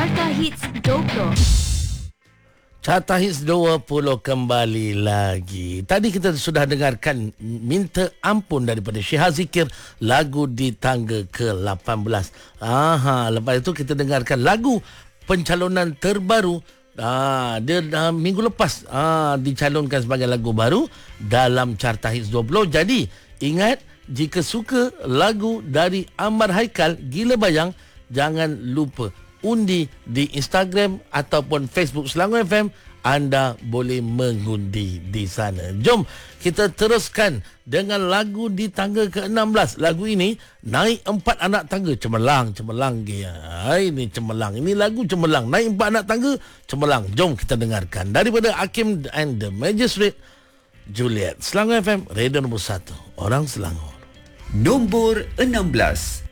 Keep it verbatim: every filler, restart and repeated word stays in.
Carta Hits dua puluh. Carta Hits dua puluh kembali lagi. Tadi kita sudah dengarkan Minta Ampun daripada Syihah Zikir, lagu di tangga ke lapan belas. Aha, lepas itu kita dengarkan lagu pencalonan terbaru. Ah, dia dah minggu lepas ah, dicalonkan sebagai lagu baru dalam Carta Hits dua puluh. Jadi, ingat, jika suka lagu dari Amar Haikal, Gila Bayang, jangan lupa undi di Instagram ataupun Facebook Selangor F M. Anda boleh mengundi di sana. Jom kita teruskan dengan lagu di tangga ke enam belas. Lagu ini naik empat anak tangga. Cemerlang, cemerlang dia. Ini cemerlang. Ini lagu cemerlang. Naik empat anak tangga, cemerlang. Jom kita dengarkan. Daripada Hakim and the Magistrate, Juliet. Selangor F M, radio nombor satu. Orang Selangor. Nombor enam belas.